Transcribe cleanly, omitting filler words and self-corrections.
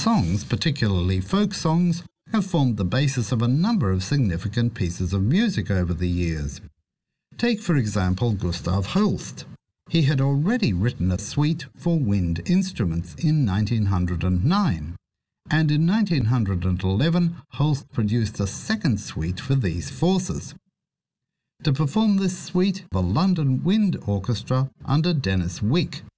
songs, particularly folk songs, have formed the basis of a number of significant pieces of music over the years. Take, for example, Gustav Holst. He had already written a suite for wind instruments in 1909, and in 1911 Holst produced a second suite for these forces. To perform this suite, the London Wind Orchestra under Dennis Wick